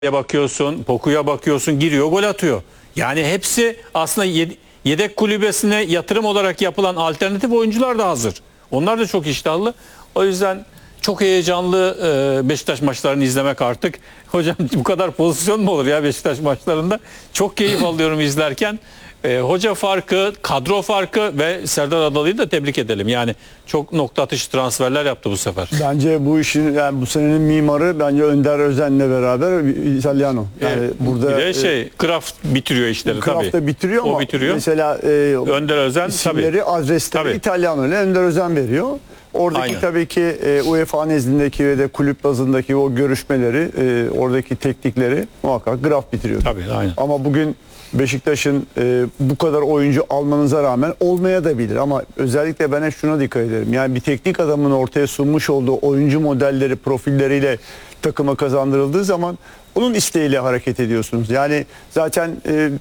bakıyorsun, Poku'ya bakıyorsun, giriyor, gol atıyor. Yani hepsi aslında yedek kulübesine yatırım olarak yapılan alternatif oyuncular da hazır. Onlar da çok iştahlı. O yüzden çok heyecanlı Beşiktaş maçlarını izlemek artık. Hocam bu kadar pozisyon mu olur ya Beşiktaş maçlarında? Çok keyif alıyorum izlerken. Hoca farkı, kadro farkı ve Serdar Adalı'yı da tebrik edelim. Yani çok nokta atışı transferler yaptı bu sefer. Bence bu işin, yani bu senenin mimarı bence Önder Özen'le beraber Italiano. Yani burada bir de Kraft bitiriyor işleri tabii. Kraft da bitiriyor ama bitiriyor. mesela Önder Özen isimleri, tabii. adresleri Italiano ile Önder Özen veriyor. Oradaki Aynen. tabii ki UEFA nezdindeki ve de kulüp bazındaki o görüşmeleri, oradaki teknikleri muhakkak Kraft bitiriyor. Tabii, aynen. Ama bugün Beşiktaş'ın bu kadar oyuncu almanıza rağmen olmaya da bilir, ama özellikle ben hep şuna dikkat ederim. Yani bir teknik adamın ortaya sunmuş olduğu oyuncu modelleri, profilleriyle takıma kazandırıldığı zaman onun isteğiyle hareket ediyorsunuz. Yani zaten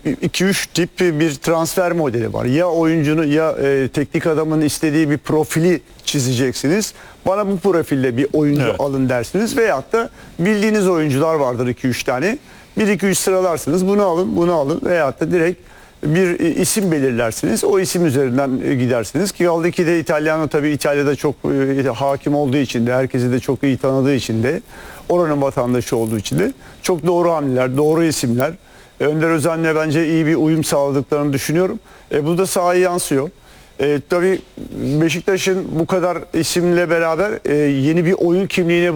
2-3 tip bir transfer modeli var. Ya oyuncunu ya teknik adamın istediği bir profili çizeceksiniz. Bana bu profille bir oyuncu alın dersiniz. Veyahut da bildiğiniz oyuncular vardır 2-3 tane. 1-2-3 sıralarsınız. Bunu alın, bunu alın. Veyahut da direkt bir isim belirlersiniz. O isim üzerinden gidersiniz. Ki kaldı ki de Italiano tabii İtalya'da çok hakim olduğu için de, herkesi de çok iyi tanıdığı için de, oranın vatandaşı olduğu için de çok doğru hamleler, doğru isimler. Önder Özen'le bence iyi bir uyum sağladıklarını düşünüyorum. Bu da sahaya yansıyor. Tabii Beşiktaş'ın bu kadar isimle beraber yeni bir oyun kimliğine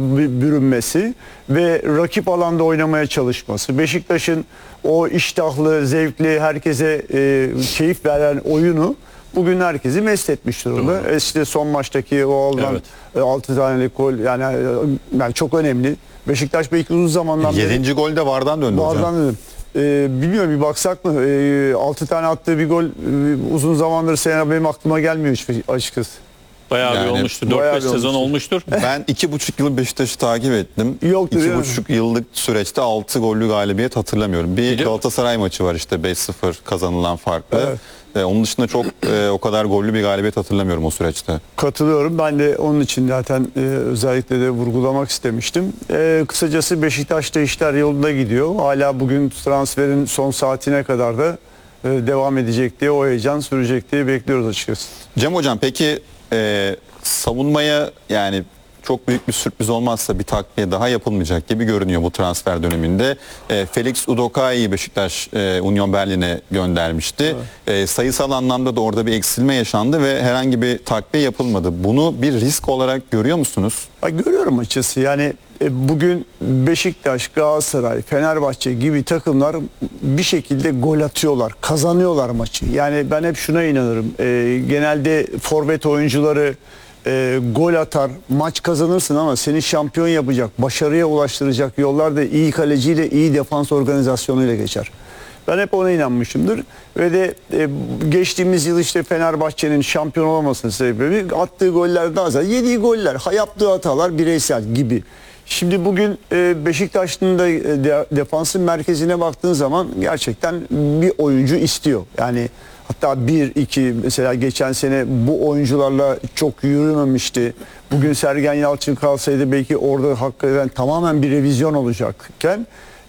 bürünmesi ve rakip alanda oynamaya çalışması, Beşiktaş'ın o iştahlı, zevkli, herkese keyif veren oyunu bugün herkesi mest etmiş durumda. İşte son maçtaki o alınan 6 tanelik gol yani çok önemli. Beşiktaş belki uzun zamandan beri 7. gol de VAR'dan döndü hocam. döndü. Bilmiyorum, bir baksak mı? 6 tane attığı bir gol uzun zamandır benim aklıma gelmiyor hiç açıkçası. Bayağı Yani bir olmuştur. bayağı 4-5 sezon olmuştur. Ben 2,5 yıl Beşiktaş'ı takip ettim. Yoktur 2,5 yıllık süreçte 6 gollü galibiyet hatırlamıyorum. Bir Biliyor Galatasaray maçı var işte 5-0 kazanılan farklı. Evet. Onun dışında çok o kadar gollü bir galibiyet hatırlamıyorum o süreçte. Katılıyorum. Ben de onun için zaten özellikle de vurgulamak istemiştim. Kısacası Beşiktaş'ta işler yolunda gidiyor. Hala bugün transferin son saatine kadar da devam edecek diye, o heyecan sürecek diye bekliyoruz açıkçası. Cem hocam peki savunmaya yani çok büyük bir sürpriz olmazsa bir takviye daha yapılmayacak gibi görünüyor bu transfer döneminde. Felix Udokai'yi Beşiktaş Union Berlin'e göndermişti. Evet. Sayısal anlamda da orada bir eksilme yaşandı ve herhangi bir takviye yapılmadı. Bunu bir risk olarak görüyor musunuz? Görüyorum açıkçası. Yani bugün Beşiktaş, Galatasaray, Fenerbahçe gibi takımlar bir şekilde gol atıyorlar, kazanıyorlar maçı. Yani ben hep şuna inanırım. Genelde forvet oyuncuları gol atar, maç kazanırsın, ama seni şampiyon yapacak, başarıya ulaştıracak yollar da iyi kaleciyle, iyi defans organizasyonuyla geçer. Ben hep ona inanmışımdır ve de geçtiğimiz yıl işte Fenerbahçe'nin şampiyon olamamasının sebebi attığı goller daha az, yediği goller, yaptığı hatalar bireysel gibi. Şimdi bugün Beşiktaş'ın da defansın merkezine baktığın zaman gerçekten bir oyuncu istiyor. Yani hatta 1-2 mesela geçen sene bu oyuncularla çok yürümemişti. Bugün Sergen Yalçın kalsaydı belki orada hakikaten tamamen bir revizyon olacakken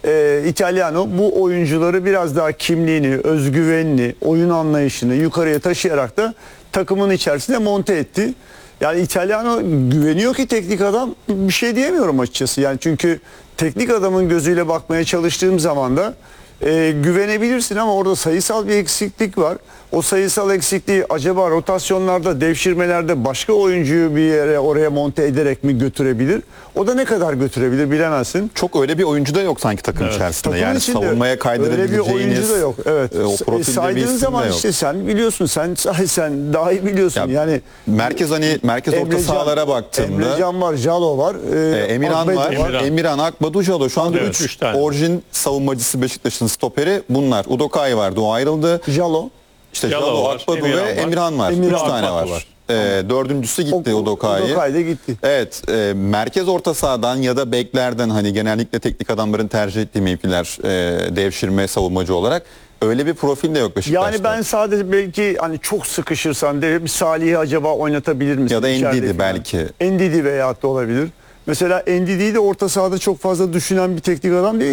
Italiano bu oyuncuları biraz daha kimliğini, özgüvenini, oyun anlayışını yukarıya taşıyarak da takımın içerisinde monte etti. Yani Italiano güveniyor ki teknik adam, bir şey diyemiyorum açıkçası. Yani çünkü teknik adamın gözüyle bakmaya çalıştığım zaman da güvenebilirsin, ama orada sayısal bir eksiklik var. O sayısal eksikliği acaba rotasyonlarda, devşirmelerde başka oyuncuyu bir yere oraya monte ederek mi götürebilir? O da ne kadar götürebilir bilemezsin. Çok öyle bir oyuncu da yok sanki takım içerisinde. Takım yani savunmaya kaydedebileceğiniz öyle bir oyuncu da yok. Evet. O profilde Saydığın bir isim zaman de yok. işte sen biliyorsun, sen daha iyi biliyorsun. Yani merkez orta sahalara baktığımda Emrecan var, Jalo var, Emirhan var. Emirhan, Akbadu, Jalo. Şu anda 3 orijin savunmacısı Beşiktaş'ın stoperi bunlar. Udokai vardı, o ayrıldı. Jalo. İşte Jalo, Akbadu ve Emirhan var. 3 tane var. Dördüncüsü gitti, Udokai. Udokai de gitti. Evet, merkez orta sahadan ya da beklerden, hani genellikle teknik adamların tercih ettiği mevkiler devşirme savunmacı olarak öyle bir profil de yok Beşiktaş'ta. Yani ben sadece belki hani çok sıkışırsan bir Salih'i acaba oynatabilir misin? Ya da Ndidi belki. Ndidi veyahut da olabilir. Mesela Ndidi'yi de orta sahada çok fazla düşünen bir teknik adam değil.